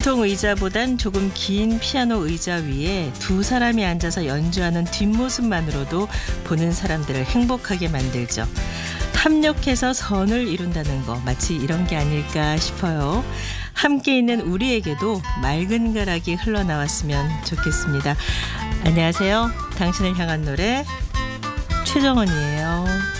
보통 의자보단 조금 긴 피아노 의자 위에 두 사람이 앉아서 연주하는 뒷모습만으로도 보는 사람들을 행복하게 만들죠. 합력해서 선을 이룬다는 거 마치 이런 게 아닐까 싶어요. 함께 있는 우리에게도 맑은 가락이 흘러나왔으면 좋겠습니다. 안녕하세요. 당신을 향한 노래 최정원이에요.